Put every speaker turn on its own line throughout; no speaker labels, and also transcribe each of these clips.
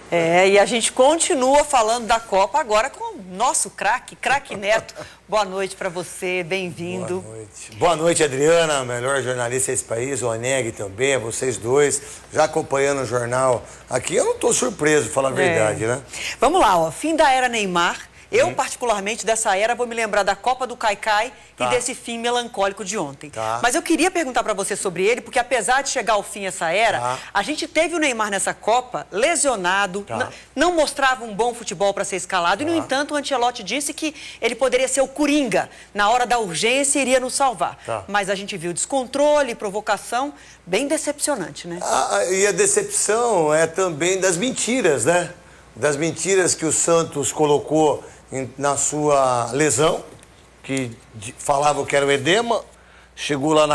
E a gente continua falando da Copa agora com o nosso craque Neto. Boa noite para você, bem-vindo.
Boa noite. Boa noite, Adriana, melhor jornalista desse país, o Oneg também, vocês dois, já acompanhando o jornal aqui. Eu não estou surpreso, falar a verdade, né?
Vamos lá, ó, fim da era Neymar. Eu, particularmente, dessa era, vou me lembrar da Copa do Caicai e desse fim melancólico de ontem. Mas eu queria perguntar para você sobre ele, porque apesar de chegar ao fim essa era, a gente teve o Neymar nessa Copa lesionado, não mostrava um bom futebol para ser escalado, e, no entanto, o Ancelotti disse que ele poderia ser o Coringa, na hora da urgência, iria nos salvar. Mas a gente viu descontrole, provocação, bem decepcionante, né?
E a decepção é também das mentiras, né? Das mentiras que o Santos colocou na sua lesão, que falava que era o edema, chegou lá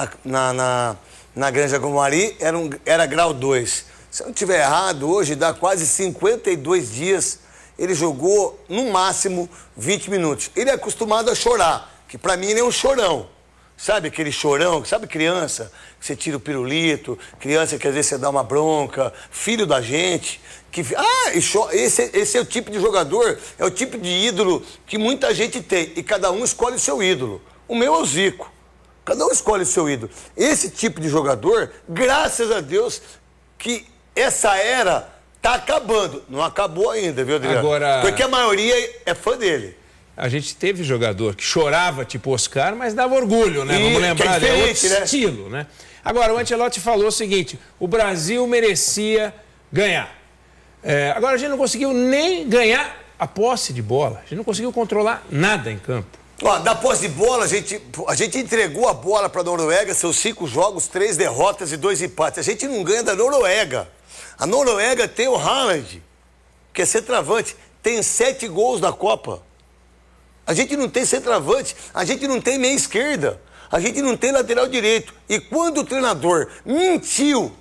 na Granja Comari, era grau 2. Se eu não estiver errado, hoje dá quase 52 dias, ele jogou no máximo 20 minutos. Ele é acostumado a chorar, que pra mim ele é um chorão. Sabe aquele chorão, sabe criança, que você tira o pirulito, criança que às vezes você dá uma bronca, filho da gente, esse é o tipo de jogador, é o tipo de ídolo que muita gente tem, e cada um escolhe o seu ídolo. O meu é o Zico, cada um escolhe o seu ídolo. Esse tipo de jogador, graças a Deus, que essa era tá acabando. Não acabou ainda, viu, Adriano?
Agora...
Porque a maioria é fã dele.
A gente teve jogador que chorava tipo Oscar, mas dava orgulho, né? Vamos lembrar, é outro estilo, né? Agora, o Ancelotti falou o seguinte, o Brasil merecia ganhar. Agora, a gente não conseguiu nem ganhar a posse de bola. A gente não conseguiu controlar nada em campo.
Ó, da posse de bola, a gente entregou a bola para a Noruega, seus 5 jogos, 3 derrotas e 2 empates. A gente não ganha da Noruega. A Noruega tem o Haaland, que é centroavante, tem 7 gols na Copa. A gente não tem centroavante, a gente não tem meia esquerda, a gente não tem lateral direito. E quando o treinador mentiu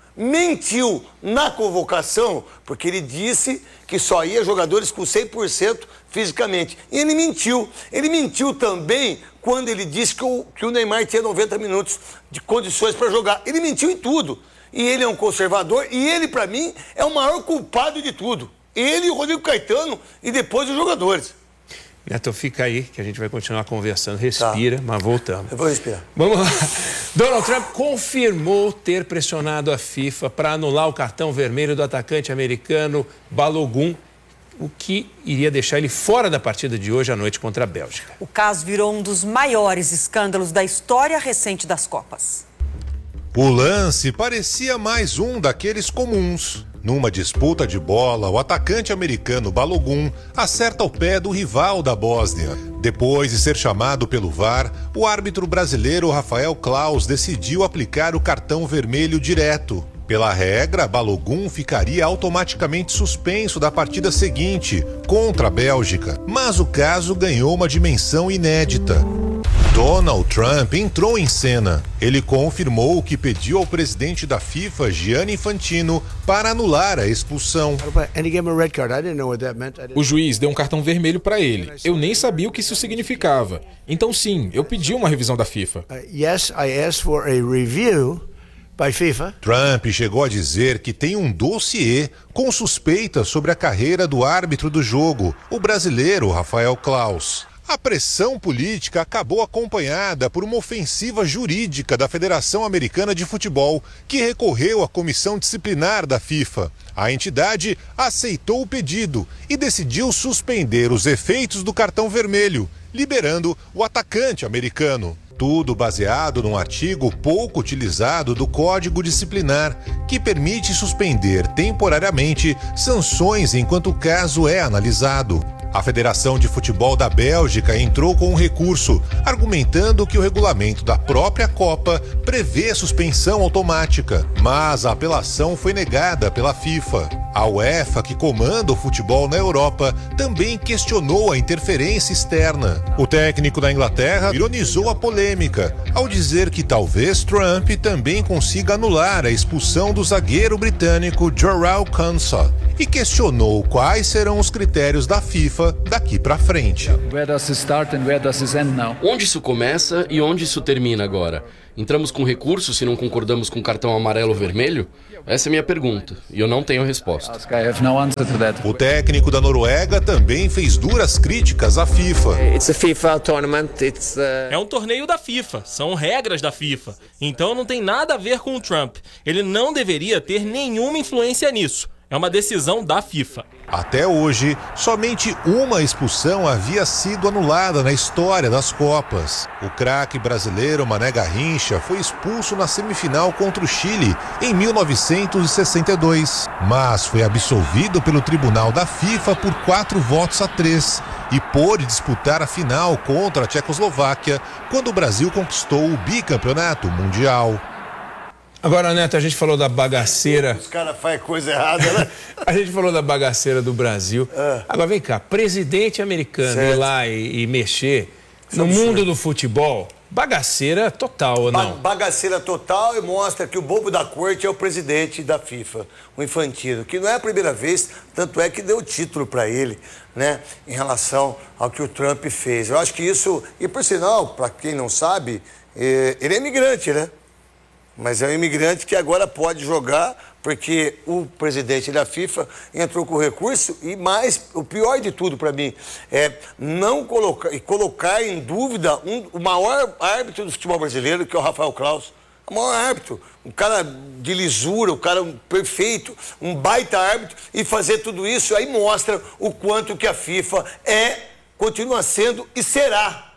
na convocação, porque ele disse que só ia jogadores com 100% fisicamente. E ele mentiu. Ele mentiu também quando ele disse que o Neymar tinha 90 minutos de condições para jogar. Ele mentiu em tudo. E ele é um conservador e ele, para mim, é o maior culpado de tudo. Ele e o Rodrigo Caetano e depois os jogadores.
Neto, fica aí que a gente vai continuar conversando. Respira, mas voltamos.
Eu vou respirar.
Vamos lá. Donald Trump confirmou ter pressionado a FIFA para anular o cartão vermelho do atacante americano Balogun, o que iria deixar ele fora da partida de hoje à noite contra a Bélgica.
O caso virou um dos maiores escândalos da história recente das Copas.
O lance parecia mais um daqueles comuns. Numa disputa de bola, o atacante americano Balogun acerta o pé do rival da Bósnia. Depois de ser chamado pelo VAR, o árbitro brasileiro Rafael Claus decidiu aplicar o cartão vermelho direto. Pela regra, Balogun ficaria automaticamente suspenso da partida seguinte, contra a Bélgica. Mas o caso ganhou uma dimensão inédita. Donald Trump entrou em cena. Ele confirmou que pediu ao presidente da FIFA, Gianni Infantino, para anular a expulsão.
O juiz deu um cartão vermelho para ele. Eu nem sabia o que isso significava. Então, sim, eu pedi uma revisão da FIFA.
Trump chegou a dizer que tem um dossiê com suspeitas sobre a carreira do árbitro do jogo, o brasileiro Rafael Claus. A pressão política acabou acompanhada por uma ofensiva jurídica da Federação Americana de Futebol, que recorreu à comissão disciplinar da FIFA. A entidade aceitou o pedido e decidiu suspender os efeitos do cartão vermelho, liberando o atacante americano. Tudo baseado num artigo pouco utilizado do Código Disciplinar, que permite suspender temporariamente sanções enquanto o caso é analisado. A Federação de Futebol da Bélgica entrou com um recurso, argumentando que o regulamento da própria Copa prevê suspensão automática, mas a apelação foi negada pela FIFA. A UEFA, que comanda o futebol na Europa, também questionou a interferência externa. O técnico da Inglaterra ironizou a polêmica, ao dizer que talvez Trump também consiga anular a expulsão do zagueiro britânico Jarrell Quansah. e questionou quais serão os critérios da FIFA daqui para frente.
Onde isso começa e onde isso termina agora? Entramos com recurso se não concordamos com o cartão amarelo ou vermelho? Essa é a minha pergunta, e eu não tenho resposta.
O técnico da Noruega também fez duras críticas à FIFA.
É um torneio da FIFA, são regras da FIFA. Então não tem nada a ver com o Trump. Ele não deveria ter nenhuma influência nisso. É uma decisão da FIFA.
Até hoje, somente uma expulsão havia sido anulada na história das Copas. O craque brasileiro Mané Garrincha foi expulso na semifinal contra o Chile em 1962, mas foi absolvido pelo Tribunal da FIFA por 4-3 e pôde disputar a final contra a Tchecoslováquia quando o Brasil conquistou o bicampeonato mundial.
Agora, Neto, a gente falou da bagaceira...
Os caras fazem coisa errada, né?
A gente falou da bagaceira do Brasil. Agora, vem cá, presidente americano ir lá e mexer no mundo do futebol, bagaceira total, ou não?
Bagaceira total, e mostra que o bobo da corte é o presidente da FIFA, o Infantino, que não é a primeira vez, tanto é que deu título para ele, né, em relação ao que o Trump fez. Eu acho que isso, e por sinal, para quem não sabe, ele é imigrante, né? Mas é um imigrante que agora pode jogar, porque o presidente da FIFA entrou com recurso e mais, o pior de tudo para mim, é não colocar em dúvida o maior árbitro do futebol brasileiro, que é o Rafael Claus. O maior árbitro, um cara de lisura, um cara perfeito, um baita árbitro, e fazer tudo isso aí mostra o quanto que a FIFA continua sendo e será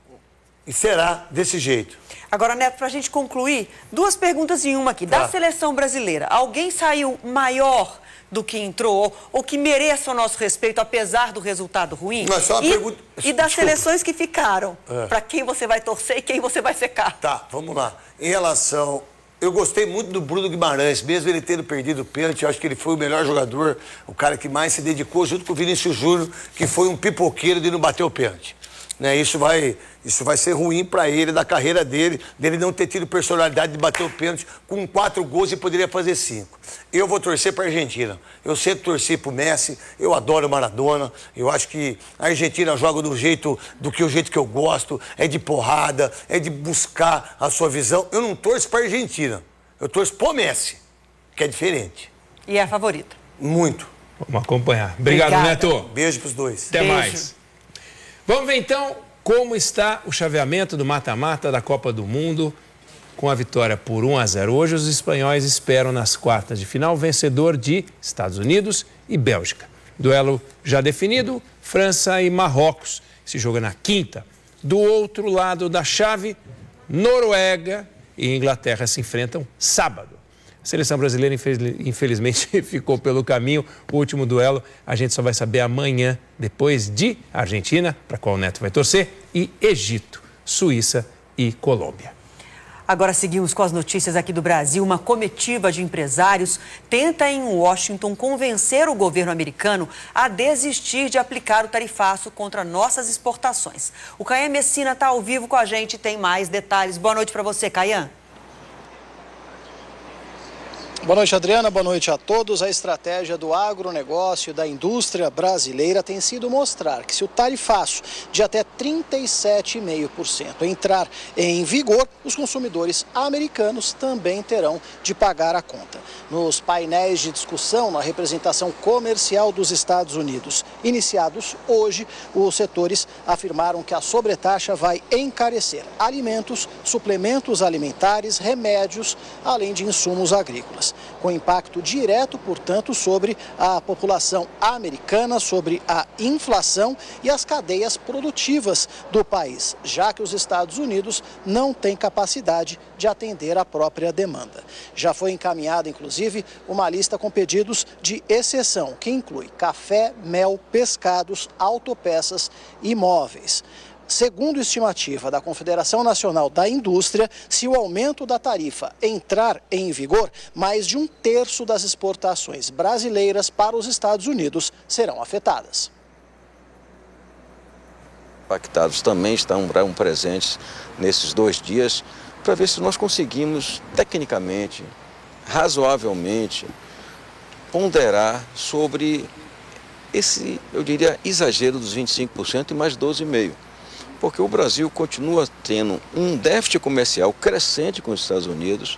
desse jeito.
Agora, Neto, para a gente concluir, duas perguntas em uma aqui. Da seleção brasileira, alguém saiu maior do que entrou ou que mereça o nosso respeito, apesar do resultado ruim?
Não, só uma pergunta...
E das seleções que ficaram, para quem você vai torcer e quem você vai secar?
Tá, vamos lá. Em relação... Eu gostei muito do Bruno Guimarães, mesmo ele tendo perdido o pênalti, eu acho que ele foi o melhor jogador, o cara que mais se dedicou, junto com o Vinícius Júnior, que foi um pipoqueiro de não bater o pênalti. Né, isso vai ser ruim para ele, da carreira dele não ter tido personalidade de bater o pênalti com 4 gols e poderia fazer 5. Eu vou torcer para a Argentina. Eu sempre torci para o Messi, eu adoro o Maradona, eu acho que a Argentina joga do jeito que eu gosto, é de porrada, é de buscar a sua visão. Eu não torço para a Argentina, eu torço para o Messi, que é diferente.
E é a favorita?
Muito.
Vamos acompanhar. Obrigado, Neto.
Beijo para os dois.
Até mais. Vamos ver então como está o chaveamento do mata-mata da Copa do Mundo com a vitória por 1-0. Hoje os espanhóis esperam nas quartas de final o vencedor de Estados Unidos e Bélgica. Duelo já definido, França e Marrocos. Esse jogo é na quinta. Do outro lado da chave, Noruega e Inglaterra se enfrentam sábado. A seleção brasileira, infelizmente, ficou pelo caminho. O último duelo a gente só vai saber amanhã, depois de Argentina, para qual o Neto vai torcer, e Egito, Suíça e Colômbia.
Agora seguimos com as notícias aqui do Brasil. Uma comitiva de empresários tenta em Washington convencer o governo americano a desistir de aplicar o tarifaço contra nossas exportações. O Caian Messina está ao vivo com a gente e tem mais detalhes. Boa noite para você, Caian.
Boa noite, Adriana. Boa noite a todos. A estratégia do agronegócio e da indústria brasileira tem sido mostrar que se o tarifaço de até 37,5% entrar em vigor, os consumidores americanos também terão de pagar a conta. Nos painéis de discussão na representação comercial dos Estados Unidos, iniciados hoje, os setores afirmaram que a sobretaxa vai encarecer alimentos, suplementos alimentares, remédios, além de insumos agrícolas, com impacto direto, portanto, sobre a população americana, sobre a inflação e as cadeias produtivas do país, já que os Estados Unidos não têm capacidade de atender a própria demanda. Já foi encaminhada, inclusive, uma lista com pedidos de exceção, que inclui café, mel, pescados, autopeças e móveis. Segundo estimativa da Confederação Nacional da Indústria, se o aumento da tarifa entrar em vigor, mais de 1/3 das exportações brasileiras para os Estados Unidos serão afetadas.
Impactados também estão presentes nesses 2 dias para ver se nós conseguimos, tecnicamente, razoavelmente, ponderar sobre esse, eu diria, exagero dos 25% e mais 12,5%. Porque o Brasil continua tendo um déficit comercial crescente com os Estados Unidos.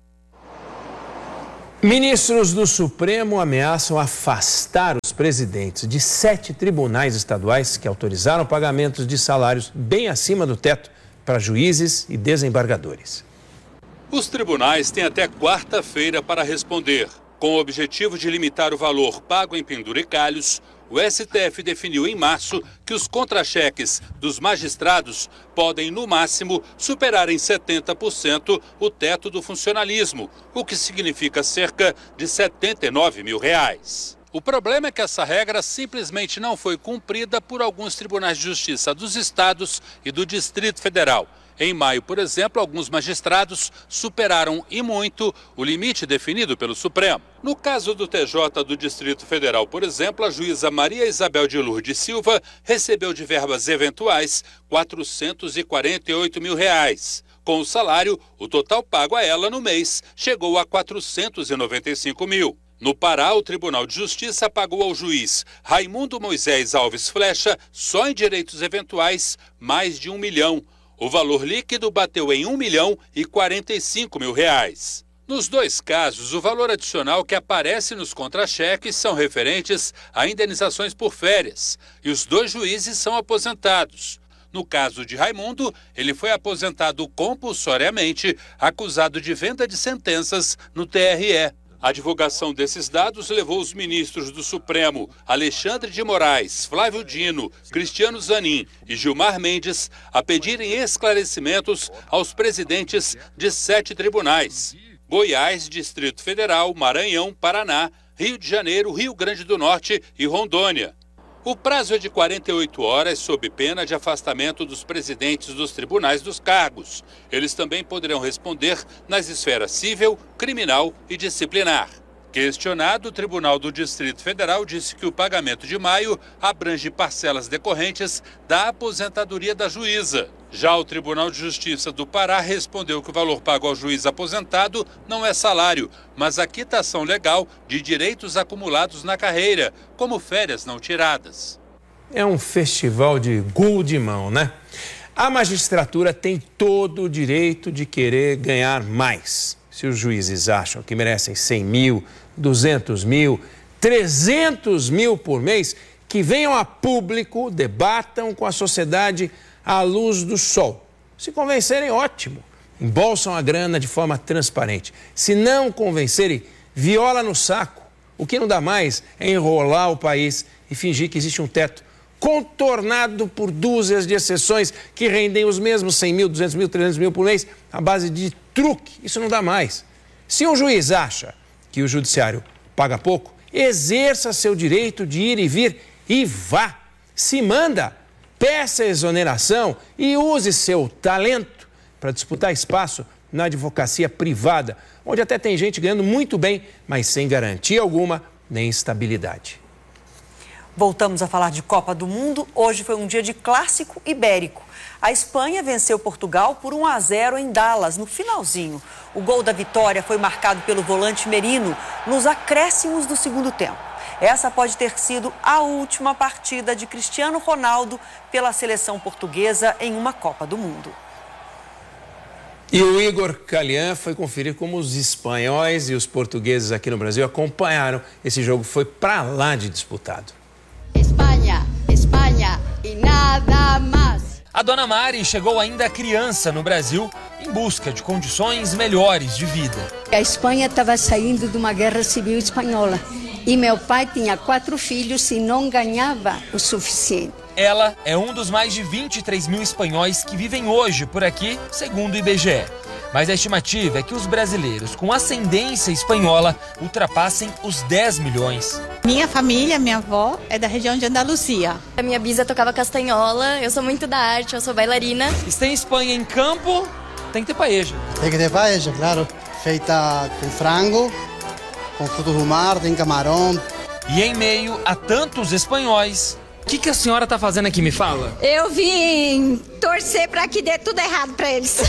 Ministros do Supremo ameaçam afastar os presidentes de 7 tribunais estaduais que autorizaram pagamentos de salários bem acima do teto para juízes e desembargadores.
Os tribunais têm até quarta-feira para responder. Com o objetivo de limitar o valor pago em penduricalhos, o STF definiu em março que os contra-cheques dos magistrados podem, no máximo, superar em 70% o teto do funcionalismo, o que significa cerca de R$ 79 mil. O problema é que essa regra simplesmente não foi cumprida por alguns tribunais de justiça dos estados e do Distrito Federal. Em maio, por exemplo, alguns magistrados superaram e muito o limite definido pelo Supremo. No caso do TJ do Distrito Federal, por exemplo, a juíza Maria Isabel de Lourdes Silva recebeu de verbas eventuais R$ 448 mil. Com o salário, o total pago a ela no mês chegou a R$ 495 mil. No Pará, o Tribunal de Justiça pagou ao juiz Raimundo Moisés Alves Flecha, só em direitos eventuais, mais de R$ 1 milhão. O valor líquido bateu em R$ 1.045 mil. Nos dois casos, o valor adicional que aparece nos contra-cheques são referentes a indenizações por férias, e os dois juízes são aposentados. No caso de Raimundo, ele foi aposentado compulsoriamente, acusado de venda de sentenças no TRE. A divulgação desses dados levou os ministros do Supremo, Alexandre de Moraes, Flávio Dino, Cristiano Zanin e Gilmar Mendes, a pedirem esclarecimentos aos presidentes de 7 tribunais: Goiás, Distrito Federal, Maranhão, Paraná, Rio de Janeiro, Rio Grande do Norte e Rondônia. O prazo é de 48 horas, sob pena de afastamento dos presidentes dos tribunais dos cargos. Eles também poderão responder nas esferas civil, criminal e disciplinar. Questionado, o Tribunal do Distrito Federal disse que o pagamento de maio abrange parcelas decorrentes da aposentadoria da juíza. Já o Tribunal de Justiça do Pará respondeu que o valor pago ao juiz aposentado não é salário, mas a quitação legal de direitos acumulados na carreira, como férias não tiradas.
É um festival de gol de mão, né? A magistratura tem todo o direito de querer ganhar mais. Se os juízes acham que merecem 100 mil, 200 mil, 300 mil por mês, que venham a público, debatam com a sociedade à luz do sol. Se convencerem, ótimo. Embolsam a grana de forma transparente. Se não convencerem, viola no saco. O que não dá mais é enrolar o país e fingir que existe um teto contornado por dúzias de exceções que rendem os mesmos 100 mil, 200 mil, 300 mil por mês à base de truque. Isso não dá mais. Se um juiz acha que o judiciário paga pouco, exerça seu direito de ir e vir e vá. Se manda, peça exoneração e use seu talento para disputar espaço na advocacia privada, onde até tem gente ganhando muito bem, mas sem garantia alguma nem estabilidade.
Voltamos a falar de Copa do Mundo. Hoje foi um dia de clássico ibérico. A Espanha venceu Portugal por 1-0 em Dallas, no finalzinho. O gol da vitória foi marcado pelo volante Merino nos acréscimos do segundo tempo. Essa pode ter sido a última partida de Cristiano Ronaldo pela seleção portuguesa em uma Copa do Mundo.
E o Igor Calian foi conferir como os espanhóis e os portugueses aqui no Brasil acompanharam. Esse jogo foi pra lá de disputado.
Espanha e nada mais.
A dona Mari chegou ainda criança no Brasil em busca de condições melhores de vida.
A Espanha estava saindo de uma guerra civil espanhola e meu pai tinha 4 filhos e não ganhava o suficiente.
Ela é um dos mais de 23 mil espanhóis que vivem hoje por aqui, segundo o IBGE. Mas a estimativa é que os brasileiros com ascendência espanhola ultrapassem os 10 milhões.
Minha família, minha avó, é da região de Andaluzia.
A minha bisa tocava castanhola, eu sou muito da arte, eu sou bailarina.
E se tem Espanha em campo, tem que ter paella.
Tem que ter paella, claro. Feita com frango, com frutos do mar, tem camarão.
E em meio a tantos espanhóis, o que a senhora tá fazendo aqui, me fala?
Eu vim torcer para que dê tudo errado para eles.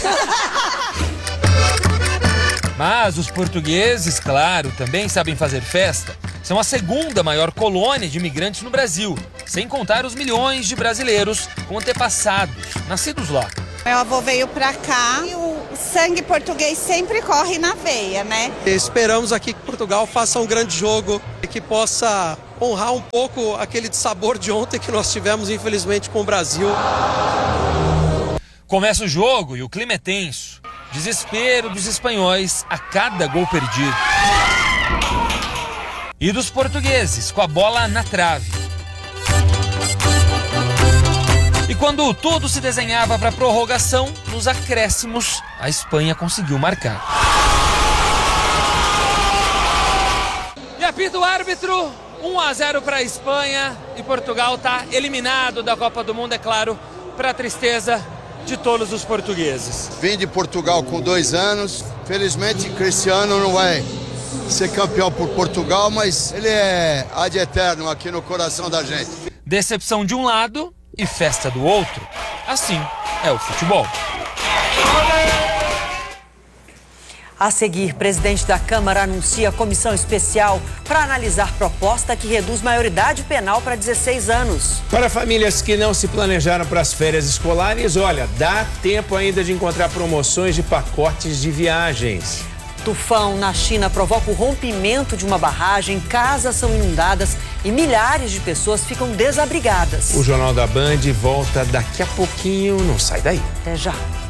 Mas os portugueses, claro, também sabem fazer festa. São a segunda maior colônia de imigrantes no Brasil, sem contar os milhões de brasileiros com antepassados, nascidos lá.
Meu avô veio pra cá e o sangue português sempre corre na veia, né?
Esperamos aqui que Portugal faça um grande jogo e que possa honrar um pouco aquele sabor de ontem que nós tivemos, infelizmente, com o Brasil.
Começa o jogo e o clima é tenso. Desespero dos espanhóis a cada gol perdido. E dos portugueses com a bola na trave. E quando tudo se desenhava para prorrogação, nos acréscimos, a Espanha conseguiu marcar. E apita o árbitro, 1-0 para a Espanha, e Portugal está eliminado da Copa do Mundo, é claro, para a tristeza de todos os portugueses.
Vim de Portugal com 2 anos, felizmente Cristiano não vai ser campeão por Portugal, mas ele é ad eterno aqui no coração da gente.
Decepção de um lado e festa do outro. Assim é o futebol.
A seguir, presidente da Câmara anuncia comissão especial para analisar proposta que reduz maioridade penal para 16 anos.
Para famílias que não se planejaram para as férias escolares, olha, dá tempo ainda de encontrar promoções de pacotes de viagens.
Tufão na China provoca o rompimento de uma barragem, casas são inundadas e milhares de pessoas ficam desabrigadas.
O Jornal da Band volta daqui a pouquinho, não sai daí.
Até já.